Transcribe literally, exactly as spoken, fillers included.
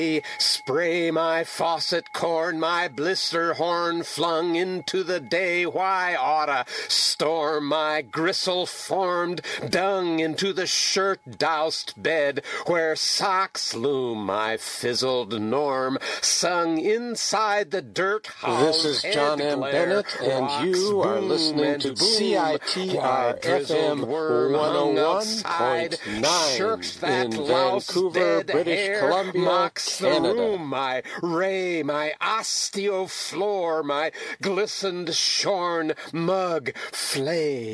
Spray my faucet corn, my blister horn flung into the day. Why oughta storm my gristle-formed dung into the shirt-doused bed where socks loom my fizzled norm, sung inside the dirt house. This is John M. Bennett, and you are listening to C I T R F M one oh one point nine in Vancouver, British Columbia, Canada. Room, my ray, my osteo floor, my glistened shorn mug flay.